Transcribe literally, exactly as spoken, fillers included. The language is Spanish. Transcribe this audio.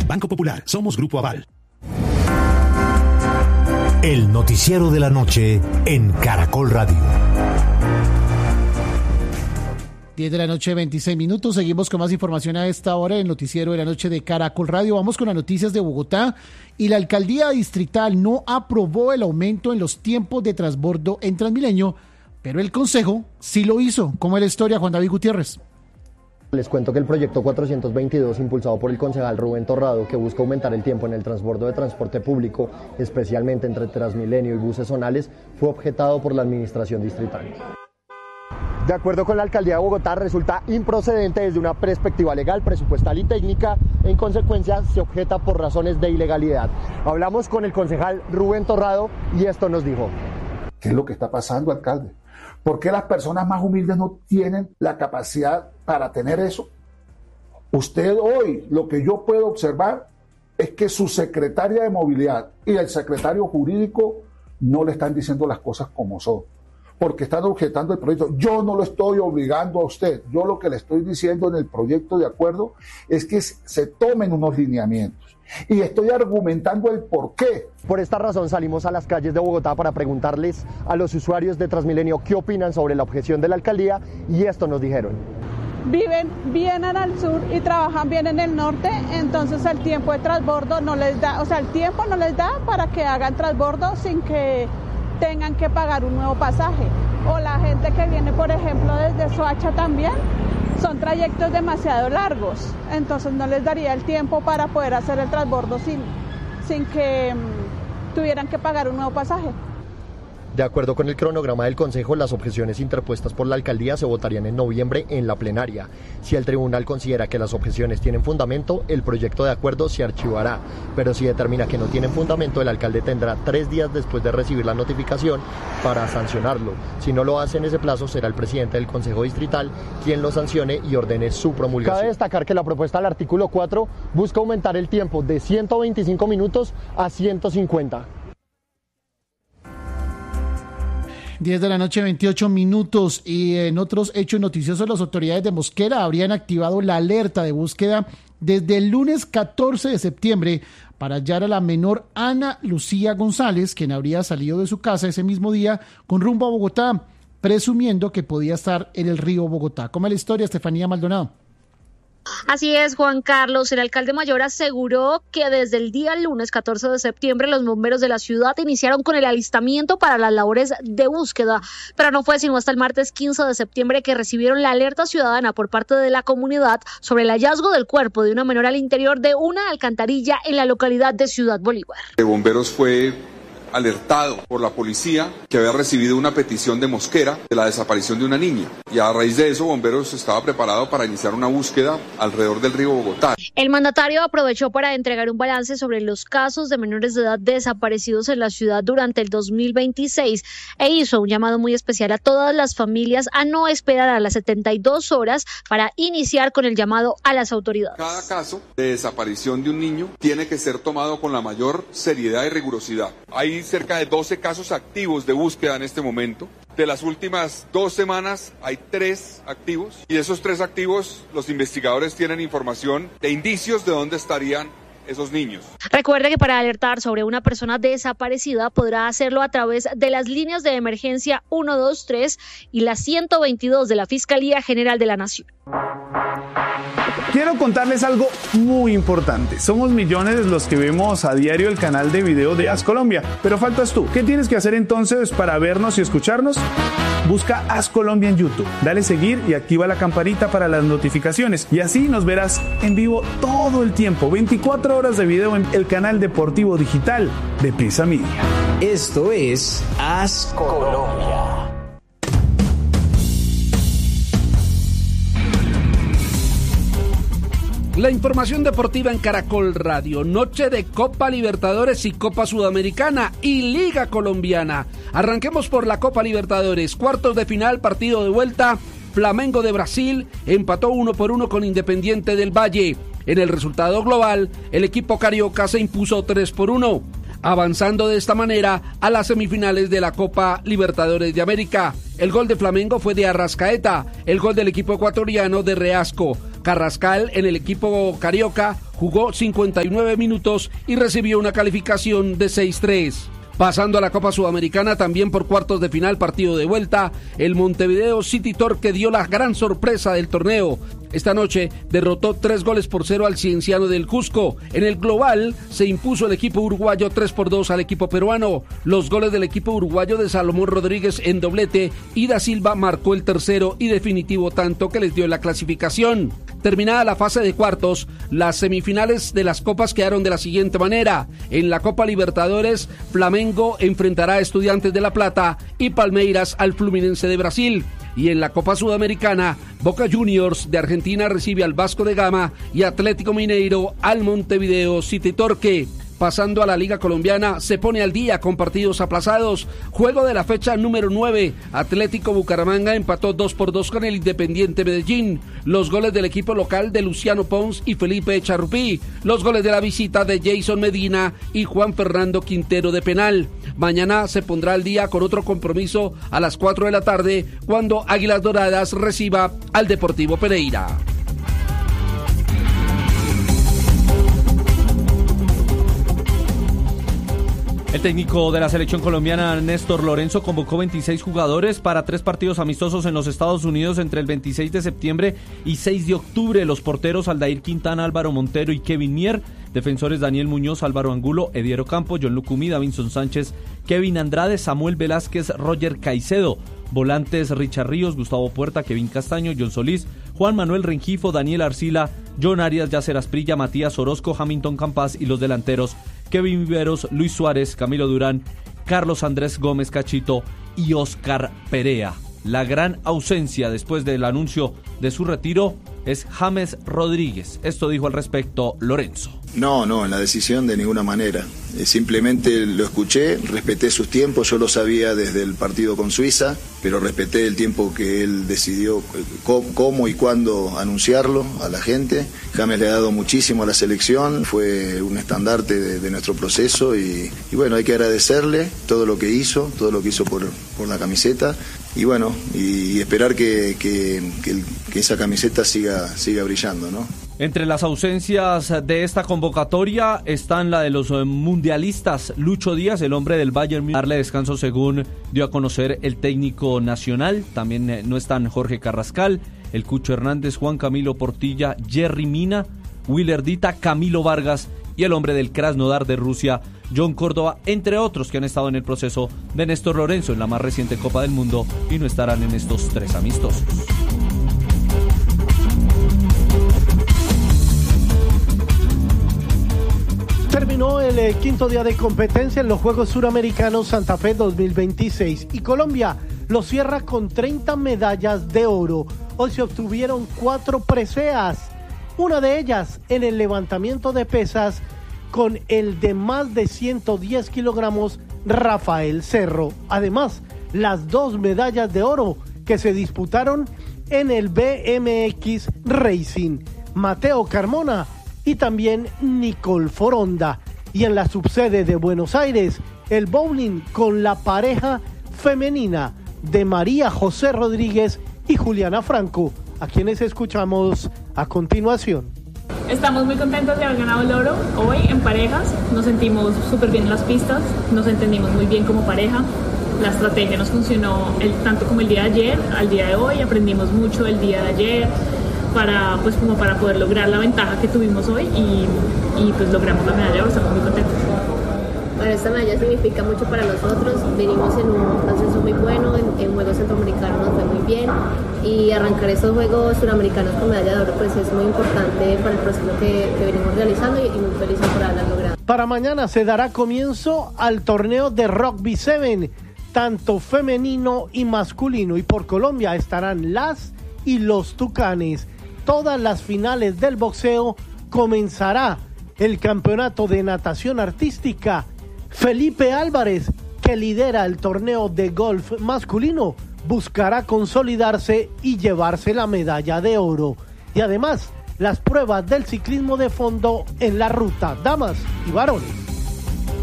Banco Popular. Somos Grupo Aval. El noticiero de la noche en Caracol Radio. diez de la noche, veintiséis minutos. Seguimos con más información a esta hora en el noticiero de la noche de Caracol Radio. Vamos con las noticias de Bogotá. Y la alcaldía distrital no aprobó el aumento en los tiempos de transbordo en Transmilenio, pero el consejo sí lo hizo. ¿Cómo es la historia, Juan David Gutiérrez? Les cuento que el proyecto cuatrocientos veintidós, impulsado por el concejal Rubén Torrado, que busca aumentar el tiempo en el transbordo de transporte público, especialmente entre Transmilenio y buses zonales, fue objetado por la administración distrital. De acuerdo con la alcaldía de Bogotá, resulta improcedente desde una perspectiva legal, presupuestal y técnica. En consecuencia, se objeta por razones de ilegalidad. Hablamos con el concejal Rubén Torrado y esto nos dijo. ¿Qué es lo que está pasando, alcalde? ¿Por qué las personas más humildes no tienen la capacidad para tener eso? Usted hoy, lo que yo puedo observar es que su secretaria de movilidad y el secretario jurídico no le están diciendo las cosas como son, porque están objetando el proyecto. Yo no lo estoy obligando a usted. Yo lo que le estoy diciendo en el proyecto de acuerdo es que se tomen unos lineamientos. Y estoy argumentando el por qué. Por esta razón salimos a las calles de Bogotá para preguntarles a los usuarios de Transmilenio qué opinan sobre la objeción de la alcaldía, y esto nos dijeron. Viven bien en el sur y trabajan bien en el norte, entonces el tiempo de transbordo no les da, o sea, el tiempo no les da para que hagan transbordo sin que tengan que pagar un nuevo pasaje. O la gente que viene, por ejemplo, desde Soacha también, son trayectos demasiado largos, entonces no les daría el tiempo para poder hacer el transbordo sin, sin que um, tuvieran que pagar un nuevo pasaje. De acuerdo con el cronograma del Consejo, las objeciones interpuestas por la alcaldía se votarían en noviembre en la plenaria. Si el tribunal considera que las objeciones tienen fundamento, el proyecto de acuerdo se archivará. Pero si determina que no tienen fundamento, el alcalde tendrá tres días después de recibir la notificación para sancionarlo. Si no lo hace en ese plazo, será el presidente del Consejo Distrital quien lo sancione y ordene su promulgación. Cabe destacar que la propuesta del artículo cuatro busca aumentar el tiempo de ciento veinticinco minutos a ciento cincuenta. diez de la noche, veintiocho minutos. Y en otros hechos noticiosos, las autoridades de Mosquera habrían activado la alerta de búsqueda desde el lunes catorce de septiembre para hallar a la menor Ana Lucía González, quien habría salido de su casa ese mismo día con rumbo a Bogotá, presumiendo que podía estar en el río Bogotá. ¿Cómo es la historia, Estefanía Maldonado? Así es, Juan Carlos. El alcalde mayor aseguró que desde el día lunes catorce de septiembre los bomberos de la ciudad iniciaron con el alistamiento para las labores de búsqueda, pero no fue sino hasta el martes quince de septiembre que recibieron la alerta ciudadana por parte de la comunidad sobre el hallazgo del cuerpo de una menor al interior de una alcantarilla en la localidad de Ciudad Bolívar. De bomberos fue alertado por la policía que había recibido una petición de Mosquera de la desaparición de una niña, y a raíz de eso Bomberos estaba preparado para iniciar una búsqueda alrededor del río Bogotá. El mandatario aprovechó para entregar un balance sobre los casos de menores de edad desaparecidos en la ciudad durante el dos mil veintiséis e hizo un llamado muy especial a todas las familias a no esperar a las setenta y dos horas para iniciar con el llamado a las autoridades. Cada caso de desaparición de un niño tiene que ser tomado con la mayor seriedad y rigurosidad. Hay cerca de doce casos activos de búsqueda en este momento. De las últimas dos semanas hay tres activos, y de esos tres activos los investigadores tienen información de indicios de dónde estarían esos niños. Recuerde que para alertar sobre una persona desaparecida podrá hacerlo a través de las líneas de emergencia ciento veintitrés y la ciento veintidós de la Fiscalía General de la Nación. Quiero contarles algo muy importante. Somos millones los que vemos a diario el canal de video de As Colombia, pero faltas tú. ¿Qué tienes que hacer entonces para vernos y escucharnos? Busca As Colombia en YouTube, dale seguir y activa la campanita para las notificaciones, y así nos verás en vivo todo el tiempo, veinticuatro horas de video en el canal deportivo digital de Prisa Media. Esto es As Colombia. La información deportiva en Caracol Radio. Noche de Copa Libertadores y Copa Sudamericana y Liga Colombiana. Arranquemos por la Copa Libertadores. Cuartos de final, partido de vuelta. Flamengo de Brasil empató uno por uno con Independiente del Valle. En el resultado global, el equipo carioca se impuso tres por uno, avanzando de esta manera a las semifinales de la Copa Libertadores de América. El gol de Flamengo fue de Arrascaeta, el gol del equipo ecuatoriano de Reasco. Carrascal en el equipo carioca jugó cincuenta y nueve minutos y recibió una calificación de seis tres. Pasando a la Copa Sudamericana, también por cuartos de final, partido de vuelta, el Montevideo City Torque dio la gran sorpresa del torneo. Esta noche derrotó tres goles por cero al Cienciano del Cusco. En el global se impuso el equipo uruguayo tres por dos al equipo peruano. Los goles del equipo uruguayo de Salomón Rodríguez en doblete y Da Silva marcó el tercero y definitivo tanto que les dio la clasificación. Terminada la fase de cuartos, las semifinales de las copas quedaron de la siguiente manera. En la Copa Libertadores, Flamengo enfrentará a Estudiantes de La Plata y Palmeiras al Fluminense de Brasil. Y en la Copa Sudamericana, Boca Juniors de Argentina recibe al Vasco da Gama y Atlético Mineiro al Montevideo City Torque. Pasando a la Liga Colombiana, se pone al día con partidos aplazados. Juego de la fecha número nueve. Atlético Bucaramanga empató dos por dos con el Independiente Medellín. Los goles del equipo local de Luciano Pons y Felipe Charrupí. Los goles de la visita de Jason Medina y Juan Fernando Quintero de penal. Mañana se pondrá al día con otro compromiso a las cuatro de la tarde cuando Águilas Doradas reciba al Deportivo Pereira. El técnico de la selección colombiana, Néstor Lorenzo, convocó veintiséis jugadores para tres partidos amistosos en los Estados Unidos entre el veintiséis de septiembre y seis de octubre. Los porteros Aldair Quintana, Álvaro Montero y Kevin Mier. Defensores Daniel Muñoz, Álvaro Angulo, Ediero Campo, John Lucumí, Davinson Sánchez, Kevin Andrade, Samuel Velázquez, Roger Caicedo. Volantes Richard Ríos, Gustavo Puerta, Kevin Castaño, John Solís, Juan Manuel Rengifo, Daniel Arcila, John Arias, Yacer Asprilla, Matías Orozco, Hamilton Campas y los delanteros Kevin Viveros, Luis Suárez, Camilo Durán, Carlos Andrés Gómez Cachito y Oscar Perea. La gran ausencia después del anuncio de su retiro es James Rodríguez. Esto dijo al respecto Lorenzo. No, no, en la decisión de ninguna manera. Eh, simplemente lo escuché, respeté sus tiempos, yo lo sabía desde el partido con Suiza, pero respeté el tiempo que él decidió cómo, cómo y cuándo anunciarlo a la gente. James le ha dado muchísimo a la selección, fue un estandarte de, de nuestro proceso y, y bueno, hay que agradecerle todo lo que hizo, todo lo que hizo por, por la camiseta y bueno, y, y esperar que, que, que, el, que esa camiseta siga, siga brillando, ¿no? Entre las ausencias de esta convocatoria están la de los mundialistas. Lucho Díaz, el hombre del Bayern Múnich, darle descanso según dio a conocer el técnico nacional. También no están Jorge Carrascal, el Cucho Hernández, Juan Camilo Portilla, Jerry Mina, Willer Dita, Camilo Vargas y el hombre del Krasnodar de Rusia, John Córdoba, entre otros que han estado en el proceso de Néstor Lorenzo en la más reciente Copa del Mundo y no estarán en estos tres amistosos. Terminó el eh, quinto día de competencia en los Juegos Suramericanos Santa Fe dos mil veintiséis y Colombia lo cierra con treinta medallas de oro. Hoy se obtuvieron cuatro preseas, una de ellas en el levantamiento de pesas con el de más de ciento diez kilogramos Rafael Cerro. Además, las dos medallas de oro que se disputaron en el B M X Racing, Mateo Carmona y también Nicole Foronda. Y en la subsede de Buenos Aires, el bowling con la pareja femenina de María José Rodríguez y Juliana Franco, a quienes escuchamos a continuación. Estamos muy contentos de haber ganado el oro hoy en parejas. Nos sentimos súper bien en las pistas, nos entendimos muy bien como pareja. La estrategia nos funcionó el, tanto como el día de ayer, al día de hoy. Aprendimos mucho el día de ayer para, pues, como para poder lograr la ventaja que tuvimos hoy y, y pues logramos la medalla de oro. Estamos muy contentos. Bueno, esta medalla significa mucho para nosotros. Venimos en un proceso muy bueno, en, en Juegos Centroamericanos nos fue muy bien y arrancar estos Juegos Suramericanos con medalla de oro pues es muy importante para el proceso que, que venimos realizando y, y muy felices por haberla logrado. Para mañana se dará comienzo al torneo de Rugby siete, tanto femenino y masculino, y por Colombia estarán las y los Tucanes. Todas las finales del boxeo comenzará el campeonato de natación artística. Felipe Álvarez, que lidera el torneo de golf masculino, buscará consolidarse y llevarse la medalla de oro. Y además, las pruebas del ciclismo de fondo en la ruta, damas y varones.